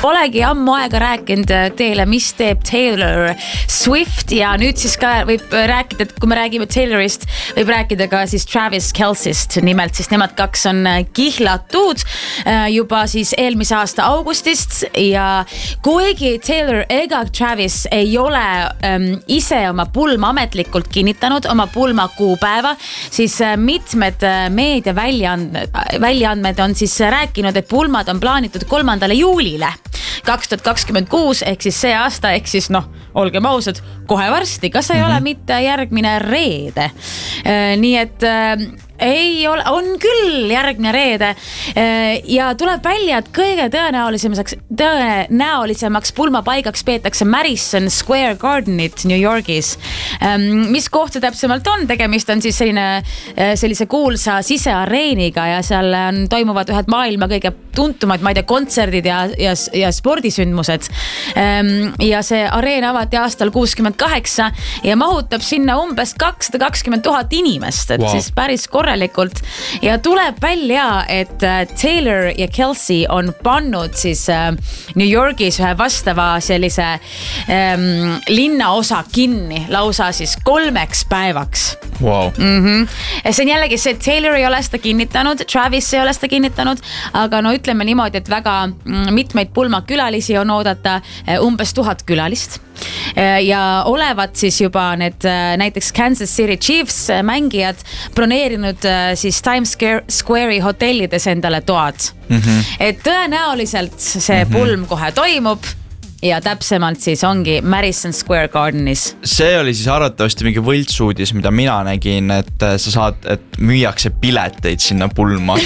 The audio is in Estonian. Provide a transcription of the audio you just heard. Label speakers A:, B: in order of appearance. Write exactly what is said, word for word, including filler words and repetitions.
A: Polegi ammu aega rääkinud teile, mis teeb Taylor Swift ja nüüd siis ka võib rääkida, et kui me räägime Taylorist, võib rääkida ka siis Travis Kelce'ist. Nimelt siis nemad kaks on kihlatud juba siis eelmise aasta augustist ja kuigi Taylor ega Travis ei ole ähm, ise oma pulma ametlikult kinnitanud, oma pulma kuupäeva, siis mitmed meediaväljaandmed väljaandmed on siis rääkinud, et pulmad on plaanitud kolmandale juulile kaks tuhat kakskümmend kuus ehk siis see aasta, ehk siis noh, olgem ausad, kohe varsti, kas ei mm-hmm. ole mitte järgmine reede. Nii et ei ole, on küll järgmine reede ja tuleb välja, et kõige tõenäolisemaks, tõenäolisemaks pulmapaigaks peetakse Madison Square Gardenit New Yorgis. Mis koht see täpsemalt on? Tegemist on siis selline, sellise kuulsa siseareeniga ja seal on, toimuvad ühed maailma kõige tuntumad, ma ei tea, kontserdid ja, ja, ja spordisündmused. Ja see areen avati aastal kuuskümmend kaheksa ja mahutab sinna umbes kakssada kakskümmend tuhat inimest, et wow. siis päris korralikult. Ja tuleb välja, et Taylor ja Kelce on pannud siis New Yorgis ühe vastava sellise ähm, linnaosa kinni lausa siis kolmeks päevaks.
B: Wow.
A: Mm-hmm. See on jällegi see, Taylor ei ole seda kinnitanud, Travis ei ole seda kinnitanud, aga no ütleme niimoodi, et väga mitmeid pulmakülalisi on oodata, umbes tuhat külalist. Ja olevat siis juba need näiteks Kansas City Chiefs mängijad broneerinud siis Times Square'i hotellides endale toad. Mm-hmm. Et tõenäoliselt see mm-hmm. pulm kohe toimub ja täpsemalt siis ongi Madison Square Gardenis.
B: See oli siis arvatavasti mingi võltsuudis, mida mina nägin, et sa saad, et müüakse pileteid sinna pulma.